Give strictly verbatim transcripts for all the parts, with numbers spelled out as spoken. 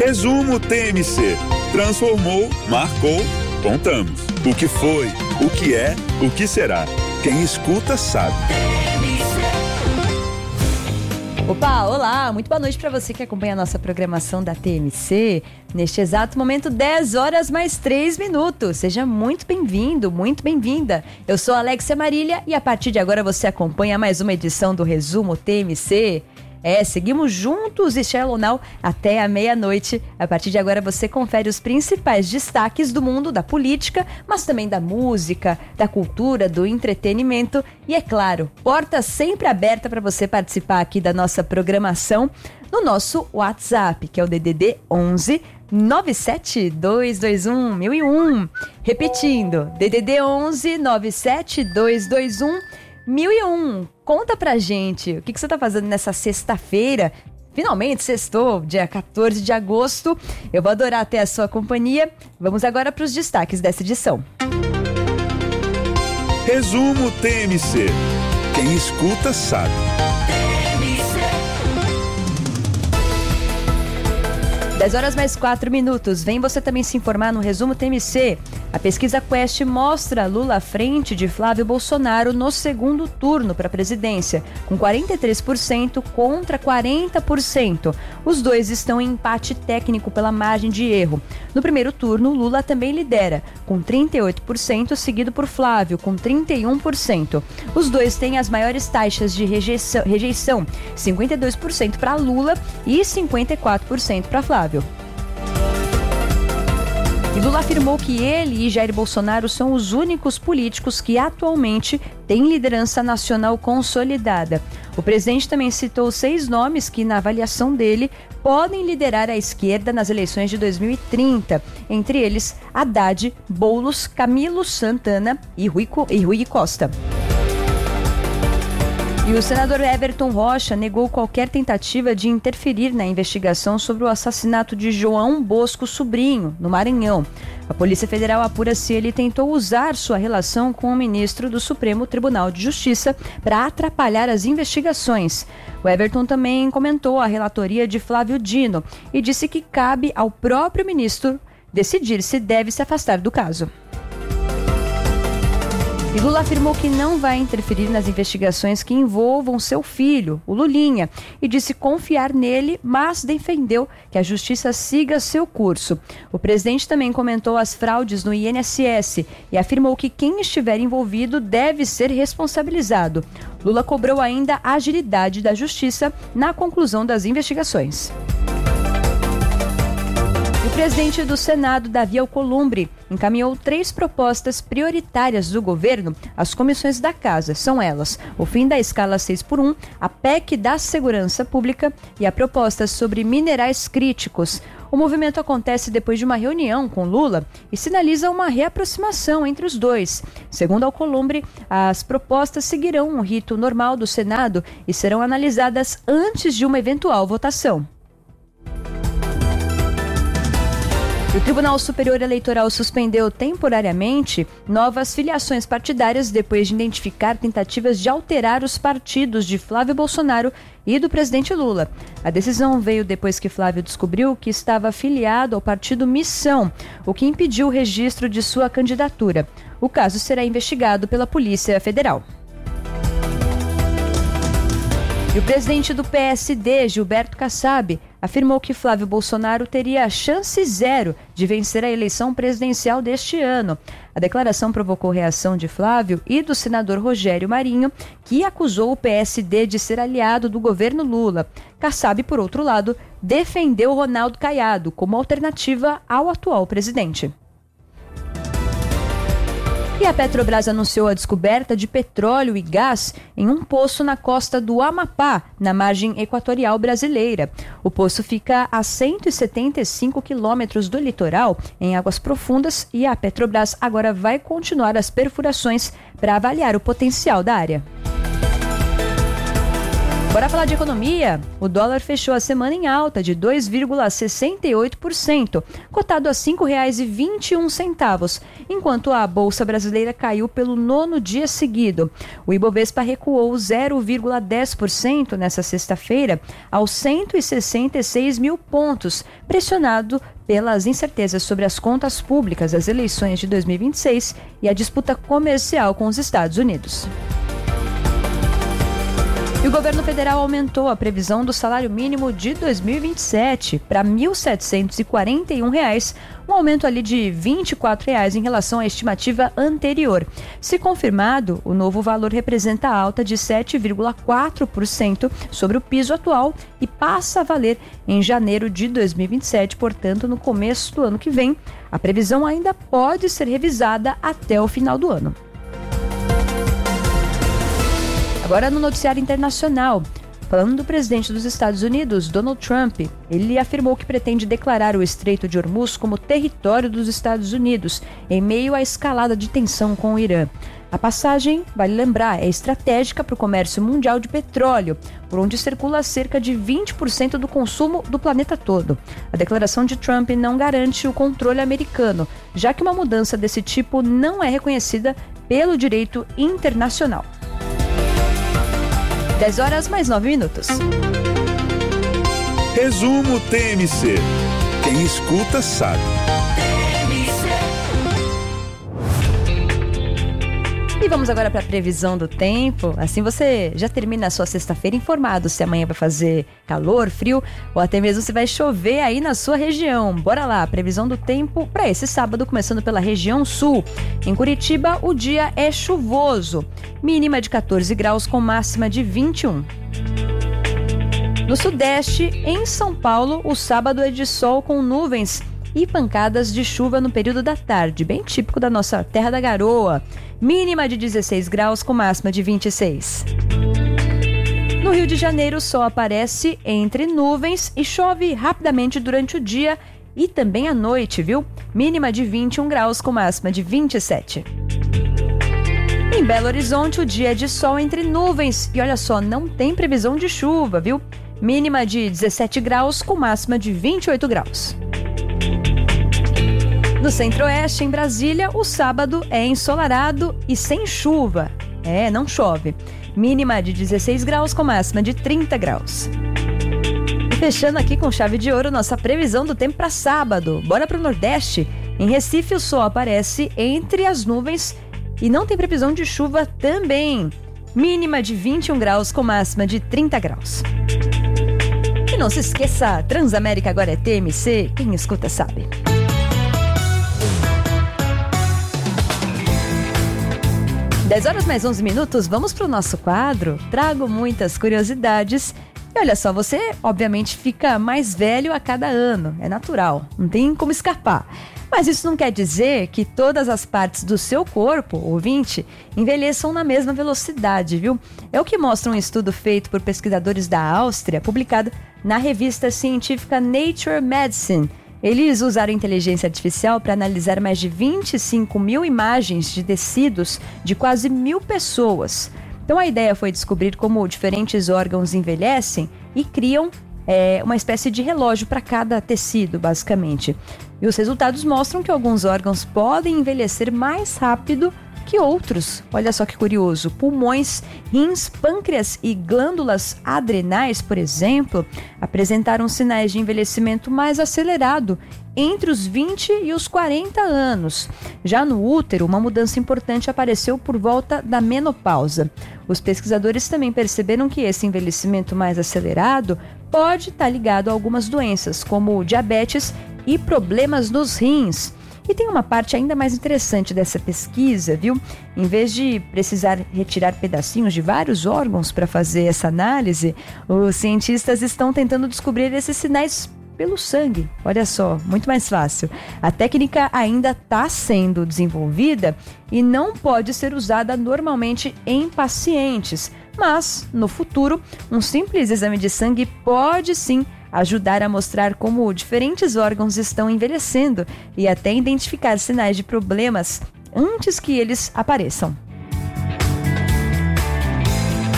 Resumo T M C. Transformou, marcou, contamos. O que foi, o que é, o que será. Quem escuta sabe. Opa, olá, muito boa noite para você que acompanha a nossa programação da T M C. Neste exato momento, dez horas mais três minutos. Seja muito bem-vindo, muito bem-vinda. Eu sou Alexia Marília e a partir de agora você acompanha mais uma edição do Resumo T M C. É, seguimos juntos e Shallow Now até a meia-noite. A partir de agora você confere os principais destaques do mundo da política, mas também da música, da cultura, do entretenimento. E é claro, porta sempre aberta para você participar aqui da nossa programação no nosso WhatsApp, que é o D D D onze nove sete dois dois um mil e um. Repetindo, D D D onze nove sete dois dois um mil e um. Conta pra gente, o que, que você tá fazendo nessa sexta-feira? Finalmente sextou, dia quatorze de agosto. Eu vou adorar ter a sua companhia. Vamos agora para os destaques dessa edição. Resumo T M C. Quem escuta sabe. dez horas mais quatro minutos. Vem você também se informar no Resumo T M C. A pesquisa Quest mostra Lula à frente de Flávio Bolsonaro no segundo turno para a presidência, com quarenta e três por cento contra quarenta por cento. Os dois estão em empate técnico pela margem de erro. No primeiro turno, Lula também lidera, com trinta e oito por cento, seguido por Flávio, com trinta e um por cento. Os dois têm as maiores taxas de rejeição, rejeição cinquenta e dois por cento para Lula e cinquenta e quatro por cento para Flávio. E Lula afirmou que ele e Jair Bolsonaro são os únicos políticos que atualmente têm liderança nacional consolidada. O presidente também citou seis nomes que, na avaliação dele, podem liderar a esquerda nas eleições de dois mil e trinta. Entre eles, Haddad, Boulos, Camilo Santana e Rui, e Rui Costa. E o senador Everton Rocha negou qualquer tentativa de interferir na investigação sobre o assassinato de João Bosco Sobrinho, no Maranhão. A Polícia Federal apura se ele tentou usar sua relação com o ministro do Supremo Tribunal de Justiça para atrapalhar as investigações. O Everton também comentou a relatoria de Flávio Dino e disse que cabe ao próprio ministro decidir se deve se afastar do caso. E Lula afirmou que não vai interferir nas investigações que envolvam seu filho, o Lulinha, e disse confiar nele, mas defendeu que a justiça siga seu curso. O presidente também comentou as fraudes no I N S S e afirmou que quem estiver envolvido deve ser responsabilizado. Lula cobrou ainda a agilidade da justiça na conclusão das investigações. O presidente do Senado, Davi Alcolumbre, encaminhou três propostas prioritárias do governo às comissões da Casa. São elas: o fim da escala seis por um, a P E C da Segurança Pública e a proposta sobre minerais críticos. O movimento acontece depois de uma reunião com Lula e sinaliza uma reaproximação entre os dois. Segundo Alcolumbre, as propostas seguirão um rito normal do Senado e serão analisadas antes de uma eventual votação. O Tribunal Superior Eleitoral suspendeu temporariamente novas filiações partidárias depois de identificar tentativas de alterar os partidos de Flávio Bolsonaro e do presidente Lula. A decisão veio depois que Flávio descobriu que estava afiliado ao partido Missão, o que impediu o registro de sua candidatura. O caso será investigado pela Polícia Federal. E o presidente do P S D, Gilberto Kassab, afirmou que Flávio Bolsonaro teria chance zero de vencer a eleição presidencial deste ano. A declaração provocou reação de Flávio e do senador Rogério Marinho, que acusou o P S D de ser aliado do governo Lula. Kassab, por outro lado, defendeu Ronaldo Caiado como alternativa ao atual presidente. E a Petrobras anunciou a descoberta de petróleo e gás em um poço na costa do Amapá, na margem equatorial brasileira. O poço fica a cento e setenta e cinco quilômetros do litoral, em águas profundas, e a Petrobras agora vai continuar as perfurações para avaliar o potencial da área. Bora falar de economia? O dólar fechou a semana em alta de dois vírgula sessenta e oito por cento, cotado a cinco reais e vinte e um centavos, enquanto a Bolsa Brasileira caiu pelo nono dia seguido. O Ibovespa recuou zero vírgula dez por cento nesta sexta-feira aos cento e sessenta e seis mil pontos, pressionado pelas incertezas sobre as contas públicas das eleições de dois mil e vinte e seis e a disputa comercial com os Estados Unidos. E o governo federal aumentou a previsão do salário mínimo de dois mil e vinte e sete para mil setecentos e quarenta e um reais, um aumento ali de vinte e quatro reais em relação à estimativa anterior. Se confirmado, o novo valor representa alta de sete vírgula quatro por cento sobre o piso atual e passa a valer em janeiro de dois mil e vinte e sete, portanto, no começo do ano que vem. A previsão ainda pode ser revisada até o final do ano. Agora no noticiário internacional, falando do presidente dos Estados Unidos, Donald Trump, ele afirmou que pretende declarar o Estreito de Hormuz como território dos Estados Unidos, em meio à escalada de tensão com o Irã. A passagem, vale lembrar, é estratégica para o comércio mundial de petróleo, por onde circula cerca de vinte por cento do consumo do planeta todo. A declaração de Trump não garante o controle americano, já que uma mudança desse tipo não é reconhecida pelo direito internacional. dez horas mais nove minutos. Resumo T M C. Quem escuta sabe. E vamos agora para a previsão do tempo. Assim você já termina a sua sexta-feira informado se amanhã vai fazer calor, frio ou até mesmo se vai chover aí na sua região. Bora lá, previsão do tempo para esse sábado, começando pela região sul. Em Curitiba, o dia é chuvoso. Mínima de quatorze graus com máxima de vinte e um. No sudeste, em São Paulo, o sábado é de sol com nuvens e pancadas de chuva no período da tarde, bem típico da nossa terra da garoa. Mínima de dezesseis graus com máxima de vinte e seis. No Rio de Janeiro, o sol aparece entre nuvens e chove rapidamente durante o dia e também à noite, viu? Mínima de vinte e um graus com máxima de vinte e sete. Em Belo Horizonte, o dia é de sol entre nuvens e olha só, não tem previsão de chuva, viu? Mínima de dezessete graus com máxima de vinte e oito graus. No Centro-Oeste, em Brasília, o sábado é ensolarado e sem chuva. É, não chove. Mínima de dezesseis graus com máxima de trinta graus. E fechando aqui com chave de ouro nossa previsão do tempo para sábado. Bora para o Nordeste. Em Recife, o sol aparece entre as nuvens e não tem previsão de chuva também. Mínima de vinte e um graus com máxima de trinta graus. E não se esqueça, Transamérica agora é T M C, quem escuta sabe. dez horas mais onze minutos, vamos para o nosso quadro. Trago muitas curiosidades. E olha só, você obviamente fica mais velho a cada ano. É natural, não tem como escapar. Mas isso não quer dizer que todas as partes do seu corpo, ouvinte, envelheçam na mesma velocidade, viu? É o que mostra um estudo feito por pesquisadores da Áustria, publicado na revista científica Nature Medicine. Eles usaram inteligência artificial para analisar mais de vinte e cinco mil imagens de tecidos de quase mil pessoas. Então a ideia foi descobrir como diferentes órgãos envelhecem e criam é, uma espécie de relógio para cada tecido, basicamente. E os resultados mostram que alguns órgãos podem envelhecer mais rápido que outros. Olha só que curioso. Pulmões, rins, pâncreas e glândulas adrenais, por exemplo, apresentaram sinais de envelhecimento mais acelerado entre os vinte e os quarenta anos. Já no útero, uma mudança importante apareceu por volta da menopausa. Os pesquisadores também perceberam que esse envelhecimento mais acelerado pode estar ligado a algumas doenças, como diabetes e problemas nos rins. E tem uma parte ainda mais interessante dessa pesquisa, viu? Em vez de precisar retirar pedacinhos de vários órgãos para fazer essa análise, os cientistas estão tentando descobrir esses sinais pelo sangue. Olha só, muito mais fácil. A técnica ainda está sendo desenvolvida e não pode ser usada normalmente em pacientes. Mas, no futuro, um simples exame de sangue pode sim ajudar a mostrar como diferentes órgãos estão envelhecendo e até identificar sinais de problemas antes que eles apareçam.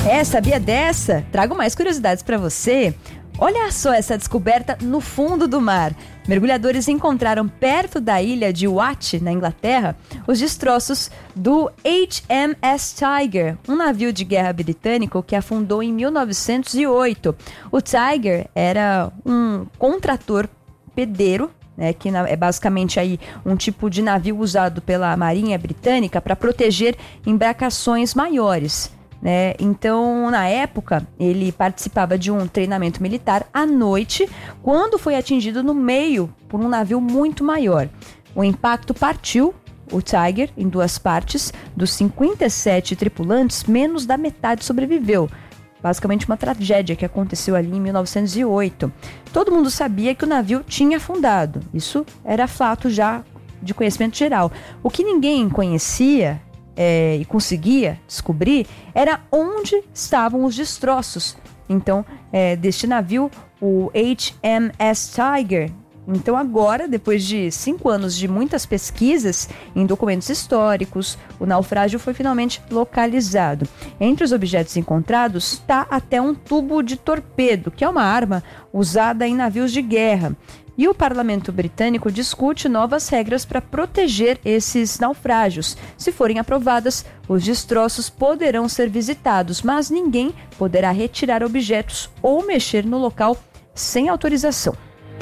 É, sabia dessa? Trago mais curiosidades para você. Olha só essa descoberta no fundo do mar. Mergulhadores encontraram perto da ilha de Watch, na Inglaterra, os destroços do H M S Tiger, um navio de guerra britânico que afundou em mil novecentos e oito. O Tiger era um contrator pedeiro, né, que é basicamente aí um tipo de navio usado pela Marinha Britânica para proteger embarcações maiores. Né? Então, na época, ele participava de um treinamento militar à noite, quando foi atingido no meio por um navio muito maior. O impacto partiu o Tiger em duas partes. Dos cinquenta e sete tripulantes, menos da metade sobreviveu. Basicamente uma tragédia que aconteceu ali em mil novecentos e oito. Todo mundo sabia que o navio tinha afundado. Isso era fato já de conhecimento geral. O que ninguém conhecia É, e conseguia descobrir era onde estavam os destroços. Então, é, deste navio, o H M S Tiger. Então agora, depois de cinco anos de muitas pesquisas em documentos históricos, o naufrágio foi finalmente localizado. Entre os objetos encontrados está até um tubo de torpedo, que é uma arma usada em navios de guerra. E o parlamento britânico discute novas regras para proteger esses naufrágios. Se forem aprovadas, os destroços poderão ser visitados, mas ninguém poderá retirar objetos ou mexer no local sem autorização.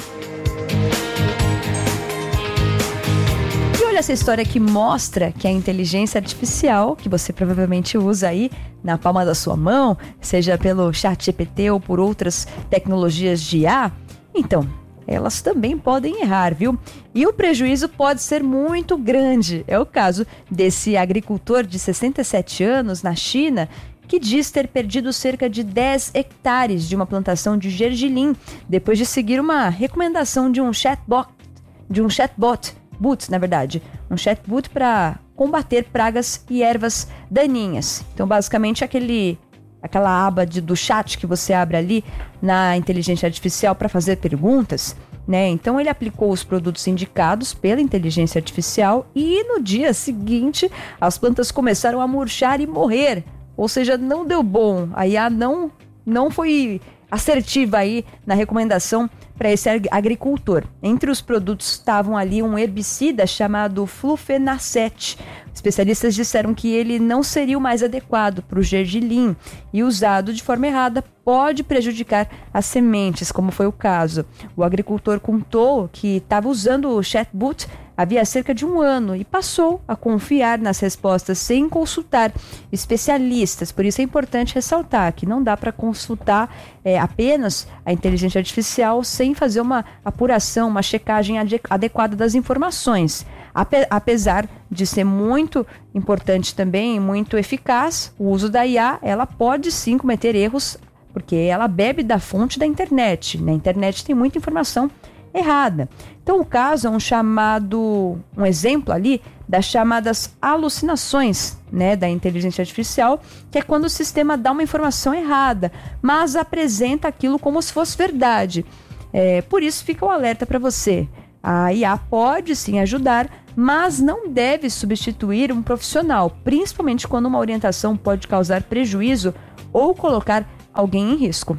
E olha essa história que mostra que a inteligência artificial, que você provavelmente usa aí na palma da sua mão, seja pelo ChatGPT ou por outras tecnologias de I A, então elas também podem errar, viu? E o prejuízo pode ser muito grande. É o caso desse agricultor de sessenta e sete anos na China, que diz ter perdido cerca de dez hectares de uma plantação de gergelim, depois de seguir uma recomendação de um chatbot, de um chatbot, boot, na verdade, um chatbot para combater pragas e ervas daninhas. Então, basicamente, aquele aquela aba de, do chat que você abre ali na inteligência artificial para fazer perguntas, né? Então ele aplicou os produtos indicados pela inteligência artificial e no dia seguinte as plantas começaram a murchar e morrer. Ou seja, não deu bom. A I A não, não foi assertiva aí na recomendação para esse agricultor. Entre os produtos estavam ali um herbicida chamado flufenacet. Especialistas disseram que ele não seria o mais adequado para o gergelim e usado de forma errada pode prejudicar as sementes, como foi o caso. O agricultor contou que estava usando o chatbot havia cerca de um ano e passou a confiar nas respostas sem consultar especialistas. Por isso é importante ressaltar que não dá para consultar é, apenas a inteligência artificial sem fazer uma apuração, uma checagem adequada das informações. Apesar de ser muito importante também, muito eficaz, o uso da I A, ela pode sim cometer erros, porque ela bebe da fonte da internet. Na internet tem muita informação errada. Então o caso é um chamado, um exemplo ali das chamadas alucinações, né, da inteligência artificial, que é quando o sistema dá uma informação errada, mas apresenta aquilo como se fosse verdade. É, por isso fica o alerta para você. A I A pode sim ajudar, mas não deve substituir um profissional, principalmente quando uma orientação pode causar prejuízo ou colocar alguém em risco.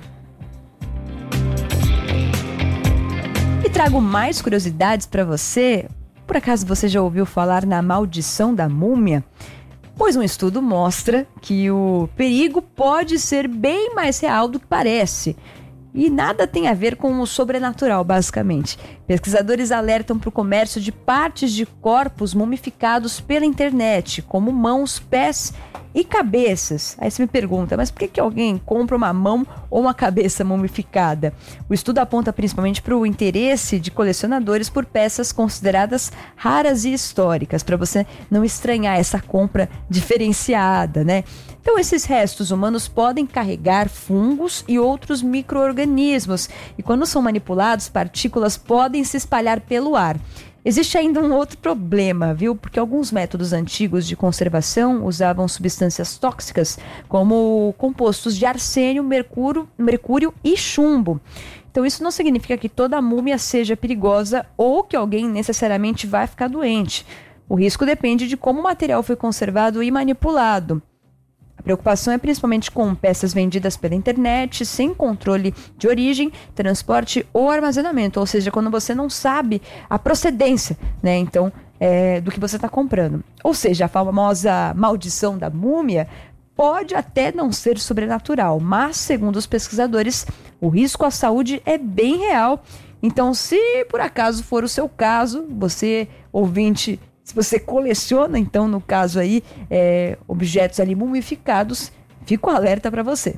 E trago mais curiosidades para você. Por acaso você já ouviu falar na maldição da múmia? Pois um estudo mostra que o perigo pode ser bem mais real do que parece. E nada tem a ver com o sobrenatural, basicamente. Pesquisadores alertam para o comércio de partes de corpos mumificados pela internet, como mãos, pés e cabeças. Aí você me pergunta, mas por que, que alguém compra uma mão ou uma cabeça mumificada? O estudo aponta principalmente para o interesse de colecionadores por peças consideradas raras e históricas, para você não estranhar essa compra diferenciada, né? Então, esses restos humanos podem carregar fungos e outros micro-organismos, e quando são manipulados, partículas podem se espalhar pelo ar. Existe ainda um outro problema, viu? Porque alguns métodos antigos de conservação usavam substâncias tóxicas, como compostos de arsênio, mercúrio, mercúrio e chumbo. Então, isso não significa que toda múmia seja perigosa ou que alguém necessariamente vai ficar doente. O risco depende de como o material foi conservado e manipulado. preocupação é principalmente com peças vendidas pela internet, sem controle de origem, transporte ou armazenamento, ou seja, quando você não sabe a procedência, né, então, é, do que você está comprando. Ou seja, a famosa maldição da múmia pode até não ser sobrenatural, mas, segundo os pesquisadores, o risco à saúde é bem real. Então, se por acaso for o seu caso, você, ouvinte, se você coleciona, então, no caso aí, é, objetos ali mumificados, fico alerta para você.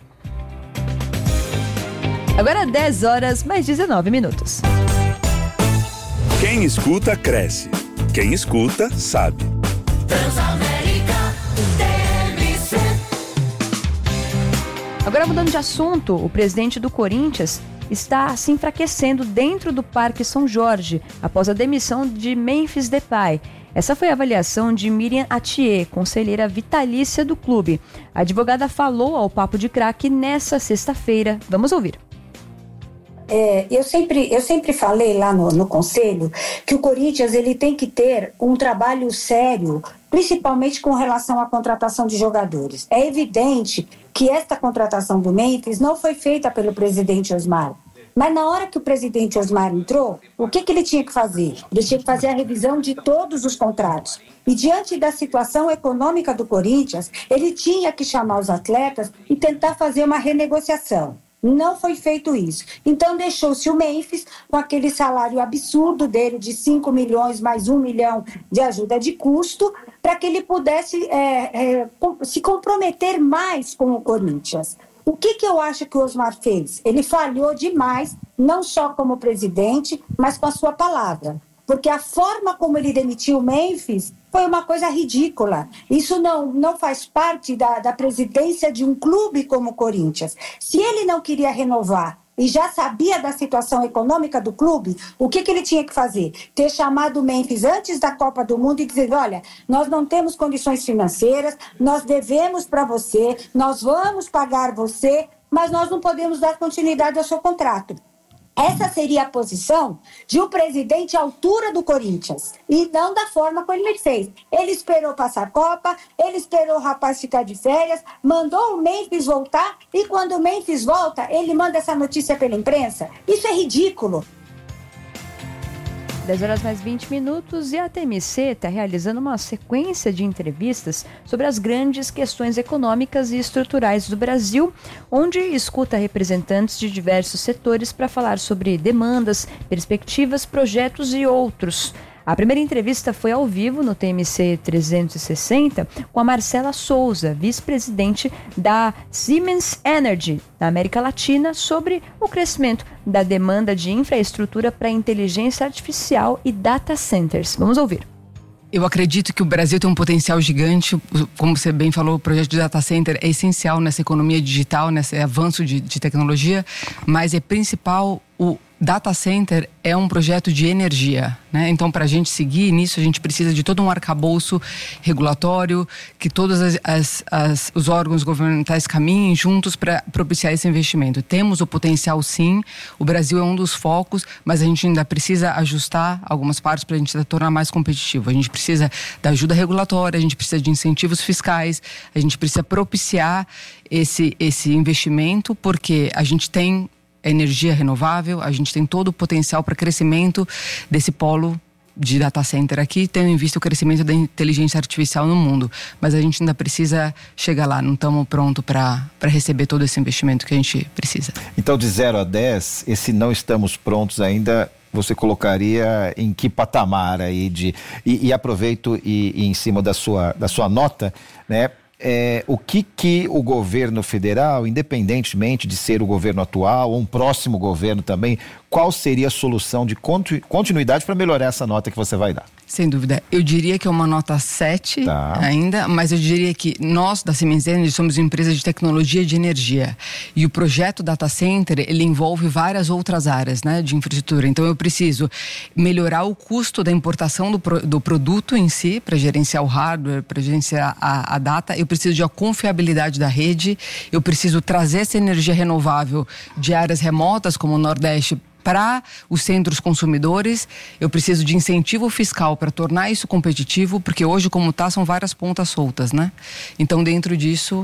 Agora dez horas mais dezenove minutos. Quem escuta, cresce. Quem escuta, sabe. Transamérica T M C. Agora, mudando de assunto, o presidente do Corinthians está se enfraquecendo dentro do Parque São Jorge, após a demissão de Memphis Depay. Essa foi a avaliação de Miriam Atier, conselheira vitalícia do clube. A advogada falou ao Papo de Craque nessa sexta-feira. Vamos ouvir. É, eu, sempre, eu sempre falei lá no, no conselho que o Corinthians ele tem que ter um trabalho sério, principalmente com relação à contratação de jogadores. É evidente que esta contratação do Memphis não foi feita pelo presidente Osmar. Mas na hora que o presidente Osmar entrou, o que, que ele tinha que fazer? Ele tinha que fazer a revisão de todos os contratos. E diante da situação econômica do Corinthians, ele tinha que chamar os atletas e tentar fazer uma renegociação. Não foi feito isso. Então deixou-se o Memphis com aquele salário absurdo dele de cinco milhões mais um milhão de ajuda de custo para que ele pudesse é, é, se comprometer mais com o Corinthians. O que, que eu acho que o Osmar fez? Ele falhou demais, não só como presidente, mas com a sua palavra. Porque a forma como ele demitiu o Memphis foi uma coisa ridícula. Isso não, não faz parte da, da presidência de um clube como o Corinthians. Se ele não queria renovar e já sabia da situação econômica do clube, o que, que ele tinha que fazer? Ter chamado o Memphis antes da Copa do Mundo e dizer, olha, nós não temos condições financeiras, nós devemos para você, nós vamos pagar você, mas nós não podemos dar continuidade ao seu contrato. Essa seria a posição de um presidente à altura do Corinthians, e não da forma como ele fez. Ele esperou passar a Copa, ele esperou o rapaz ficar de férias, mandou o Memphis voltar, e quando o Memphis volta, ele manda essa notícia pela imprensa. Isso é ridículo. dez horas mais vinte minutos e a T M C está realizando uma sequência de entrevistas sobre as grandes questões econômicas e estruturais do Brasil, onde escuta representantes de diversos setores para falar sobre demandas, perspectivas, projetos e outros. A primeira entrevista foi ao vivo no T M C trezentos e sessenta com a Marcela Souza, vice-presidente da Siemens Energy, na América Latina, sobre o crescimento da demanda de infraestrutura para inteligência artificial e data centers. Vamos ouvir. Eu acredito que o Brasil tem um potencial gigante, como você bem falou, o projeto de data center é essencial nessa economia digital, nesse avanço de, de tecnologia, mas é principal o data center é um projeto de energia, né? Então, para a gente seguir nisso, a gente precisa de todo um arcabouço regulatório, que todos as, as, as, os órgãos governamentais caminhem juntos para propiciar esse investimento. Temos o potencial, sim, o Brasil é um dos focos, mas a gente ainda precisa ajustar algumas partes para a gente se tornar mais competitivo. A gente precisa da ajuda regulatória, a gente precisa de incentivos fiscais, a gente precisa propiciar esse, esse investimento, porque a gente tem energia renovável, a gente tem todo o potencial para crescimento desse polo de data center aqui, tendo em vista o crescimento da inteligência artificial no mundo. Mas a gente ainda precisa chegar lá, não estamos prontos para receber todo esse investimento que a gente precisa. Então, de zero a dez, esse não estamos prontos ainda, você colocaria em que patamar aí de... E, e aproveito e, e em cima da sua, da sua nota, né? É, o que que o governo federal, independentemente de ser o governo atual ou um próximo governo também, qual seria a solução de continuidade para melhorar essa nota que você vai dar? Sem dúvida. Eu diria que é uma nota sete tá. ainda, mas eu diria que nós, da Siemens Energy, somos uma empresa de tecnologia de energia. E o projeto Data Center, ele envolve várias outras áreas, né, de infraestrutura. Então, eu preciso melhorar o custo da importação do, pro, do produto em si, para gerenciar o hardware, para gerenciar a, a data. Eu preciso de a confiabilidade da rede. Eu preciso trazer essa energia renovável de áreas remotas, como o Nordeste, para os centros consumidores. Eu preciso de incentivo fiscal para tornar isso competitivo, porque hoje, como está, são várias pontas soltas, né? Então, dentro disso,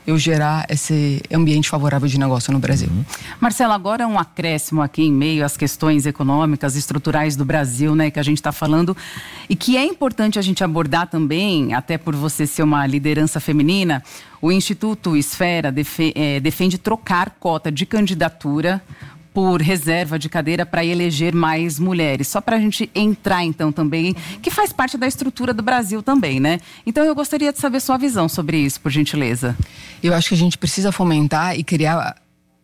eu gerar esse ambiente favorável de negócio no Brasil. Uhum. Marcela, agora um acréscimo aqui em meio às questões econômicas, estruturais do Brasil, né, que a gente está falando, e que é importante a gente abordar também, até por você ser uma liderança feminina. O Instituto Esfera defe, é, defende trocar cota de candidatura por reserva de cadeira para eleger mais mulheres. Só para a gente entrar, então, também, que faz parte da estrutura do Brasil também, né? Então, eu gostaria de saber sua visão sobre isso, por gentileza. Eu acho que a gente precisa fomentar e criar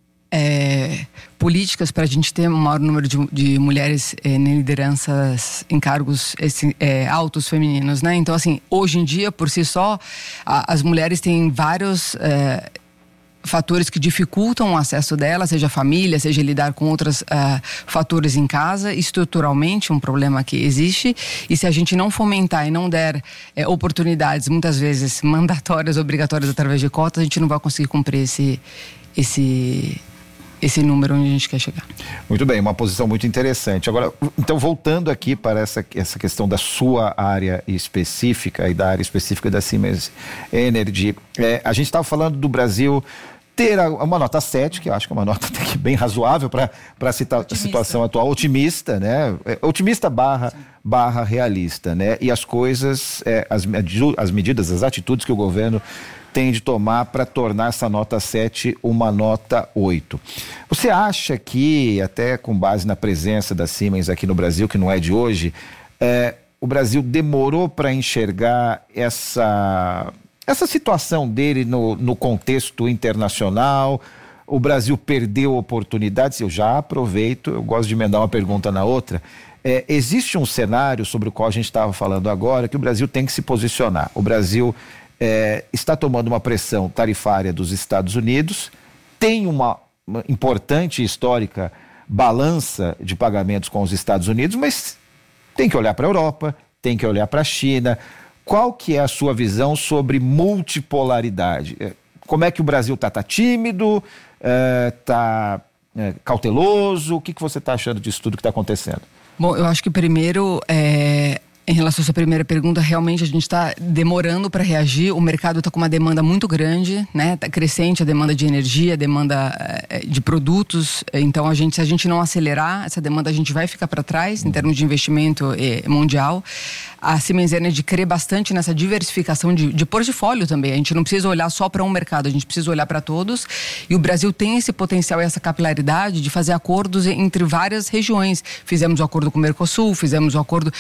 é, políticas para a gente ter um maior número de, de mulheres é, em lideranças, em cargos esse, é, altos femininos, né? Então, assim, hoje em dia, por si só, a, as mulheres têm vários... É, fatores que dificultam o acesso dela, seja família, seja lidar com outros uh, fatores em casa, estruturalmente um problema que existe, e se a gente não fomentar e não der eh, oportunidades, muitas vezes mandatórias, obrigatórias através de cotas, a gente não vai conseguir cumprir esse, esse, esse número onde a gente quer chegar. Muito bem, uma posição muito interessante. Agora, então voltando aqui para essa, essa questão da sua área específica e da área específica da Siemens Energy, é, a gente estava falando do Brasil ter uma nota sete, que eu acho que é uma nota até que bem razoável para a situação atual, otimista, né? Otimista barra, barra realista, né? E as coisas, é, as, as medidas, as atitudes que o governo tem de tomar para tornar essa nota sete uma nota oito. Você acha que, até com base na presença da Siemens aqui no Brasil, que não é de hoje, é, o Brasil demorou para enxergar essa... Essa situação dele no, no contexto internacional? O Brasil perdeu oportunidades? Eu já aproveito, eu gosto de emendar uma pergunta na outra. É, existe um cenário sobre o qual a gente estava falando agora que o Brasil tem que se posicionar. O Brasil é, está tomando uma pressão tarifária dos Estados Unidos, tem uma, uma importante e histórica balança de pagamentos com os Estados Unidos, mas tem que olhar para a Europa, tem que olhar para a China. Qual que é a sua visão sobre multipolaridade? Como é que o Brasil está? Está tímido? Está é, é, cauteloso? O que, que você está achando disso tudo que está acontecendo? Bom, eu acho que primeiro, é, em relação à sua primeira pergunta, realmente a gente está demorando para reagir. O mercado está com uma demanda muito grande, né? Está crescente a demanda de energia, a demanda é, de produtos. Então, a gente, se a gente não acelerar essa demanda, a gente vai ficar para trás em termos de investimento é, mundial. A Siemens Energy crê bastante nessa diversificação de, de portfólio também. A gente não precisa olhar só para um mercado, a gente precisa olhar para todos. E o Brasil tem esse potencial e essa capilaridade de fazer acordos entre várias regiões. Fizemos o acordo com o Mercosul, fizemos o acordo...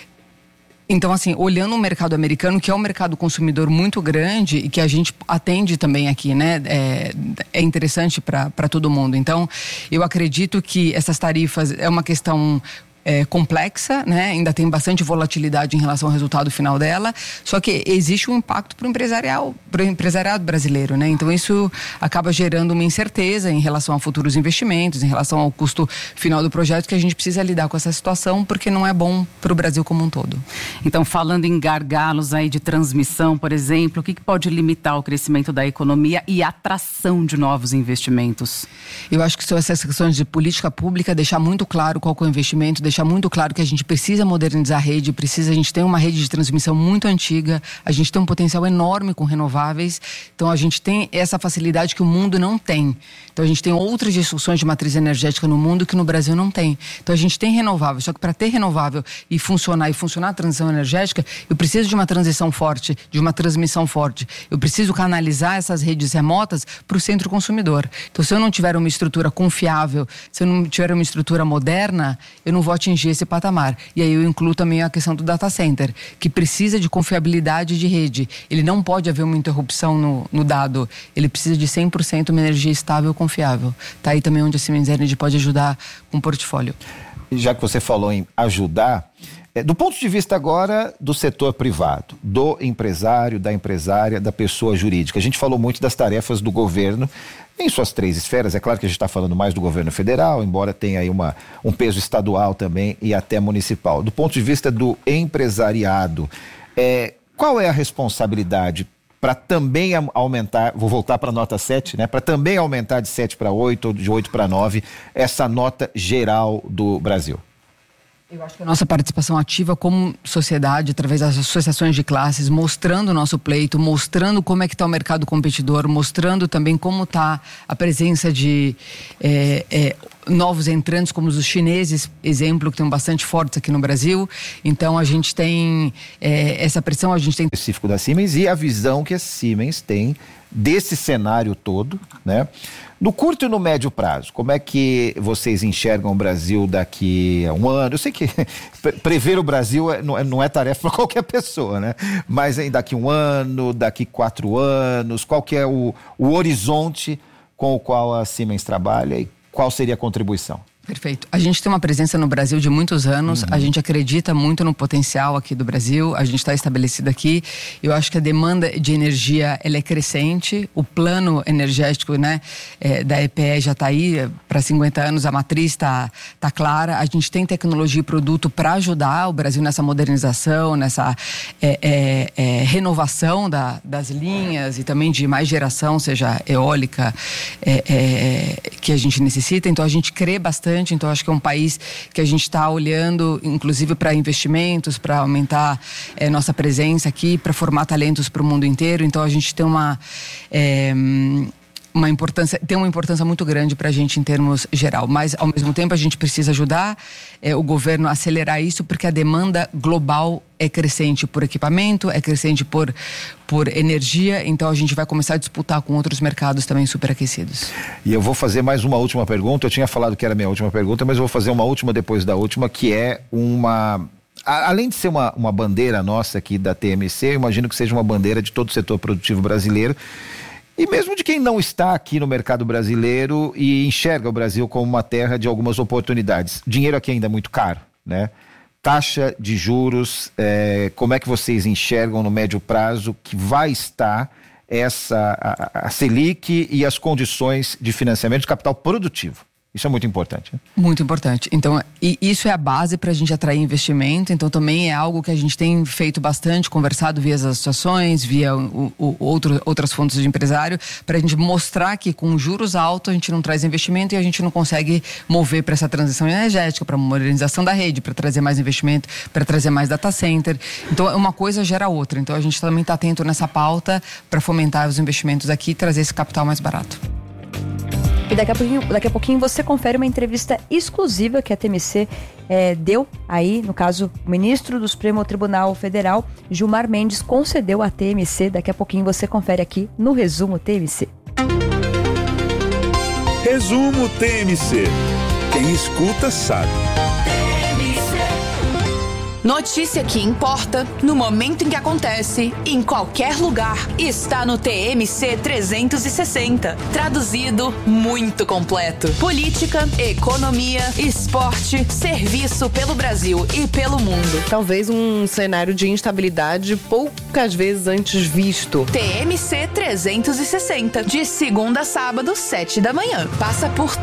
Então, assim, olhando o mercado americano, que é um mercado consumidor muito grande e que a gente atende também aqui, né? É, é interessante para todo mundo. Então, eu acredito que essas tarifas é uma questão... É, complexa, né? Ainda tem bastante volatilidade em relação ao resultado final dela, só que existe um impacto para o empresarial, para o empresariado brasileiro, né? Então isso acaba gerando uma incerteza em relação a futuros investimentos, em relação ao custo final do projeto, que a gente precisa lidar com essa situação, porque não é bom para o Brasil como um todo. Então, falando em gargalos aí de transmissão, por exemplo, o que, que pode limitar o crescimento da economia e a atração de novos investimentos? Eu acho que são essas questões de política pública, deixar muito claro qual é o investimento, deixar muito claro que a gente precisa modernizar a rede, precisa, a gente tem uma rede de transmissão muito antiga, a gente tem um potencial enorme com renováveis, então a gente tem essa facilidade que o mundo não tem. Então a gente tem outras discussões de matriz energética no mundo que no Brasil não tem. Então a gente tem renovável, só que para ter renovável e funcionar, e funcionar a transição energética, eu preciso de uma transição forte, de uma transmissão forte. Eu preciso canalizar essas redes remotas para o centro consumidor. Então se eu não tiver uma estrutura confiável, se eu não tiver uma estrutura moderna, eu não vou atingir esse patamar. E aí eu incluo também a questão do data center, que precisa de confiabilidade de rede. Ele não pode haver uma interrupção no, no dado. Ele precisa de cem por cento uma energia estável e confiável. Tá aí também onde a Siemens Energy pode ajudar com o portfólio. Já que você falou em ajudar, é, do ponto de vista agora do setor privado, do empresário, da empresária, da pessoa jurídica, a gente falou muito das tarefas do governo em suas três esferas. É claro que a gente está falando mais do governo federal, embora tenha aí uma, um peso estadual também e até municipal. Do ponto de vista do empresariado, é, qual é a responsabilidade para também aumentar, vou voltar para a nota sete, né? Para também aumentar de sete para oito ou de oito para nove essa nota geral do Brasil? Eu acho que a nossa participação ativa como sociedade, através das associações de classes, mostrando o nosso pleito, mostrando como é que está o mercado competidor, mostrando também como está a presença de é, é, novos entrantes, como os chineses, exemplo, que estão bastante fortes aqui no Brasil. Então a gente tem é, essa pressão, a gente tem... específico da Siemens e a visão que a Siemens tem desse cenário todo, né? No curto e no médio prazo, como é que vocês enxergam o Brasil daqui a um ano? Eu sei que prever o Brasil não é tarefa para qualquer pessoa, né? Mas daqui a um ano, daqui quatro anos, qual que é o, o horizonte com o qual a Siemens trabalha e qual seria a contribuição? Perfeito. A gente tem uma presença no Brasil de muitos anos, uhum. A gente acredita muito no potencial aqui do Brasil, a gente está estabelecido aqui. Eu acho que a demanda de energia ela é crescente, o plano energético, né, é, da E P E já está aí para cinquenta anos, a matriz está tá clara, a gente tem tecnologia e produto para ajudar o Brasil nessa modernização, nessa é, é, é, renovação da, das linhas e também de mais geração, seja eólica, é, é, que a gente necessita. Então a gente crê bastante. Então acho que é um país que a gente está olhando inclusive para investimentos, para aumentar é, nossa presença aqui, para formar talentos para o mundo inteiro. Então a gente tem uma é, uma importância, tem uma importância muito grande para a gente em termos geral, mas ao mesmo tempo a gente precisa ajudar é, o governo a acelerar isso, porque a demanda global é crescente por equipamento, é crescente por, por energia, então a gente vai começar a disputar com outros mercados também superaquecidos. E eu vou fazer mais uma última pergunta, eu tinha falado que era a minha última pergunta, mas eu vou fazer uma última depois da última, que é uma... Além de ser uma, uma bandeira nossa aqui da T M C, eu imagino que seja uma bandeira de todo o setor produtivo brasileiro, e mesmo de quem não está aqui no mercado brasileiro e enxerga o Brasil como uma terra de algumas oportunidades. Dinheiro aqui ainda é muito caro, né? Taxa de juros, é, como é que vocês enxergam no médio prazo que vai estar essa, a, a Selic e as condições de financiamento de capital produtivo? Isso é muito importante, né? Muito importante. Então, e isso é a base para a gente atrair investimento. Então, também é algo que a gente tem feito bastante, conversado via as associações, via o, o, outro, outras fontes de empresário, para a gente mostrar que com juros altos a gente não traz investimento e a gente não consegue mover para essa transição energética, para a modernização da rede, para trazer mais investimento, para trazer mais data center. Então, uma coisa gera outra. Então, a gente também está atento nessa pauta para fomentar os investimentos aqui e trazer esse capital mais barato. E daqui a pouquinho, daqui a pouquinho você confere uma entrevista exclusiva que a T M C é, deu aí, no caso, o ministro do Supremo Tribunal Federal, Gilmar Mendes, concedeu à T M C. Daqui a pouquinho você confere aqui no Resumo T M C. Resumo T M C. Quem escuta sabe. Notícia que importa, no momento em que acontece, em qualquer lugar, está no T M C trezentos e sessenta. Traduzido, muito completo. Política, economia, esporte, serviço pelo Brasil e pelo mundo. Talvez um cenário de instabilidade poucas vezes antes visto. T M C trezentos e sessenta, de segunda a sábado, sete da manhã. Passa por